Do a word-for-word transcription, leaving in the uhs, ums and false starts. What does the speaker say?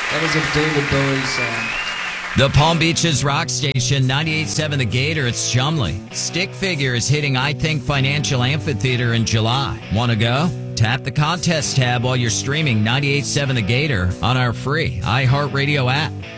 That was a David Bowie song. The Palm Beaches Rock Station, ninety-eight point seven The Gator, it's Chumley. Stick Figure is hitting I Think Financial Amphitheater in July. Want to go? Tap the contest tab while you're streaming ninety-eight point seven The Gator on our free iHeartRadio app.